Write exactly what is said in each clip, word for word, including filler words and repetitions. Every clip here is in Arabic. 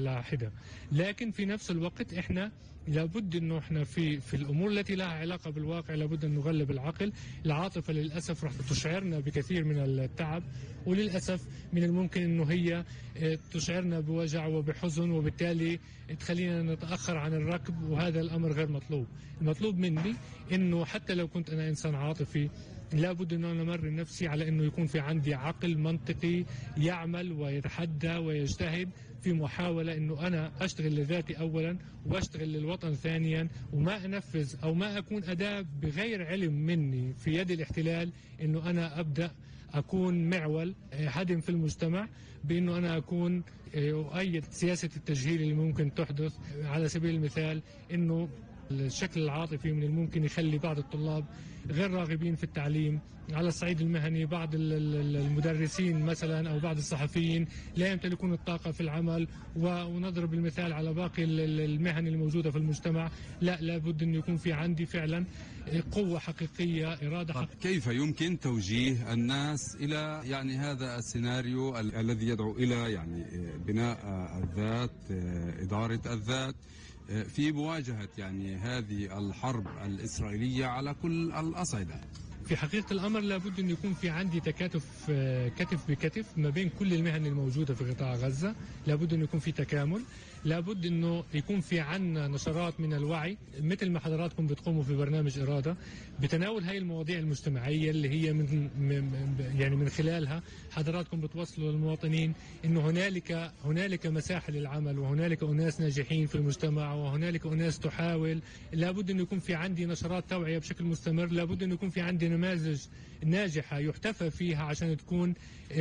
على حدة. لكن في نفس الوقت احنا لابد انه احنا في في الامور التي لها علاقه بالواقع لابد ان نغلب العقل. العاطفه للاسف راح تشعرنا بكثير من التعب، وللاسف من الممكن انه هي تشعرنا بوجع وبحزن، وبالتالي تخلينا نتاخر عن الركب، وهذا الامر غير مطلوب. المطلوب مني انه حتى لو كنت انا انسان عاطفي لابد أن أنا أمرن نفسي على أنه يكون في عندي عقل منطقي يعمل ويتحدى ويجتهد في محاولة أنه أنا أشتغل لذاتي أولا وأشتغل للوطن ثانيا، وما أنفذ أو ما أكون أداة بغير علم مني في يد الاحتلال أنه أنا أبدأ أكون معول هدم في المجتمع، بأنه أنا أكون أؤيد سياسة التجهيل اللي ممكن تحدث. على سبيل المثال أنه الشكل العاطفي من الممكن يخلي بعض الطلاب غير راغبين في التعليم. على الصعيد المهني بعض المدرسين مثلا أو بعض الصحفيين لا يمتلكون الطاقة في العمل، ونضرب المثال على باقي المهن الموجودة في المجتمع. لا لابد أن يكون في عندي فعلا قوة حقيقية، إرادة حقيقية. كيف يمكن توجيه الناس إلى يعني هذا السيناريو الذي يدعو إلى يعني بناء الذات، إدارة الذات في مواجهة يعني هذه الحرب الإسرائيلية على كل الأصعدة؟ في حقيقة الأمر لابد أن يكون في عندي تكاتف كتف بكتف ما بين كل المهن الموجودة في قطاع غزة. لابد أن يكون في تكامل، لابد أنه يكون في عنا نشرات من الوعي مثل ما حضراتكم بتقوموا في برنامج إرادة بتناول هاي المواضيع المجتمعية اللي هي من يعني من خلالها حضراتكم بتوصلوا للمواطنين أنه هنالك هنالك مساحة للعمل، وهنالك أناس ناجحين في المجتمع، وهنالك أناس تحاول. لابد أن يكون في عندي نشرات توعية بشكل مستمر، لابد أن يكون في عندي نماذج ناجحة يحتفى فيها عشان تكون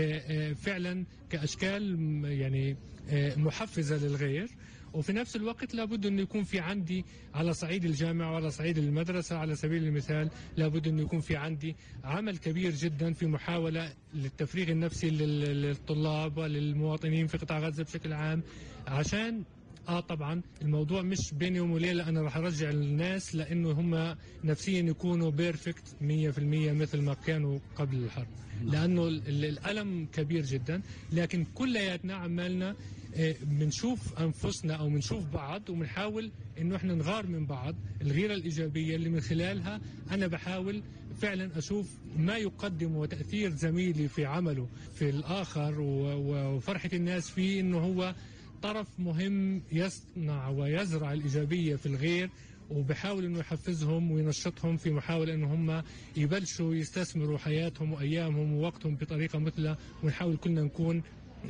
فعلا كأشكال يعني محفزة للغير. وفي نفس الوقت لابد أن يكون في عندي على صعيد الجامعة وعلى صعيد المدرسة على سبيل المثال لابد أن يكون في عندي عمل كبير جدا في محاولة للتفريغ النفسي للطلاب وللمواطنين في قطاع غزة بشكل عام. عشان اه طبعا الموضوع مش بين يوم وليله انا راح ارجع الناس لانه هم نفسيا يكونوا بيرفكت مية بالمية مثل ما كانوا قبل الحرب، لانه الالم كبير جدا. لكن كلياتنا عمالنا بنشوف انفسنا او بنشوف بعض وبنحاول انه احنا نغار من بعض، الغيره الايجابيه اللي من خلالها انا بحاول فعلا اشوف ما يقدم وتاثير زميلي في عمله في الاخر، وفرحه الناس فيه انه هو طرف مهم يصنع ويزرع الإيجابية في الغير، وبحاول أنه يحفزهم وينشطهم في محاولة أنه هم يبلشوا يستثمروا حياتهم وأيامهم ووقتهم بطريقة مثلى، ونحاول كلنا نكون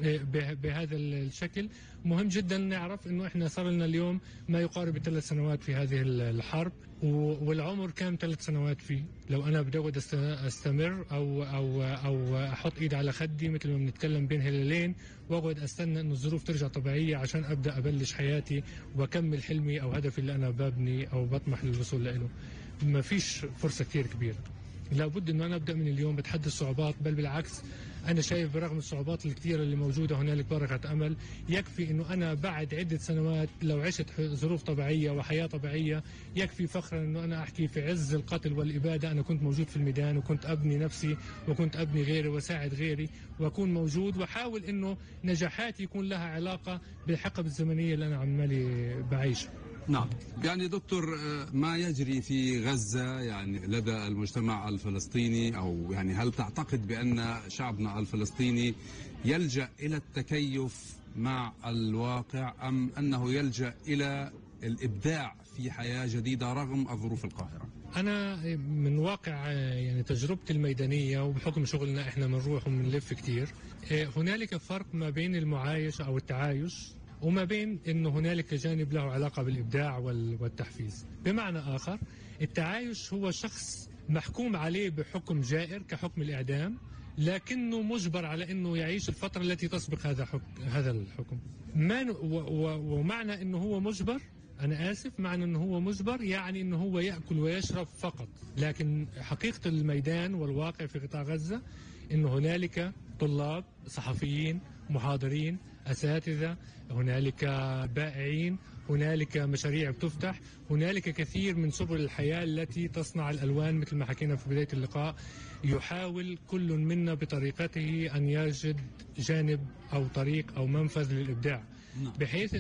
بهذا الشكل. مهم جدا نعرف انه احنا صار لنا اليوم ما يقارب الثلاث سنوات في هذه الحرب، والعمر كام ثلاث سنوات فيه. لو انا بدي اقعد استمر او او او احط ايد على خدي مثل ما بنتكلم بين هلالين واقعد استنى انه الظروف ترجع طبيعيه عشان ابدا ابلش حياتي واكمل حلمي او هدفي اللي انا ببني او بطمح للوصول له، ما فيش فرصه كثير كبيره. لابد انه انا ابدا من اليوم بتحدي الصعوبات، بل بالعكس انا شايف برغم الصعوبات الكثيره اللي موجوده هنالك بركه امل. يكفي انه انا بعد عده سنوات لو عشت ظروف طبيعيه وحياه طبيعيه يكفي فخرا انه انا احكي في عز القتل والاباده انا كنت موجود في الميدان وكنت ابني نفسي وكنت ابني غيري وساعد غيري واكون موجود، واحاول انه نجاحاتي يكون لها علاقه بالحقبه الزمنيه اللي انا عمالي بعيشها. نعم، يعني دكتور ما يجري في غزة يعني لدى المجتمع الفلسطيني، أو يعني هل تعتقد بأن شعبنا الفلسطيني يلجأ إلى التكيف مع الواقع أم أنه يلجأ إلى الإبداع في حياة جديدة رغم الظروف القاهرة؟ أنا من واقع يعني تجربتي الميدانية وبحكم شغلنا إحنا بنروح وبنلف كتير، هنالك فرق ما بين المعايشة أو التعايش وما بين أنه هنالك جانب له علاقة بالإبداع والتحفيز. بمعنى آخر التعايش هو شخص محكوم عليه بحكم جائر كحكم الإعدام، لكنه مجبر على أنه يعيش الفترة التي تسبق هذا هذا الحكم. ما ومعنى أنه هو مجبر، أنا آسف، معنى أنه هو مجبر يعني أنه هو يأكل ويشرب فقط. لكن حقيقة الميدان والواقع في قطاع غزة أنه هنالك طلاب، صحفيين، محاضرين، أساتذة، هنالك بائعين، هنالك مشاريع بتفتح، هنالك كثير من سبل الحياة التي تصنع الألوان مثل ما حكينا في بداية اللقاء. يحاول كل منا بطريقته أن يجد جانب أو طريق أو منفذ للإبداع، بحيث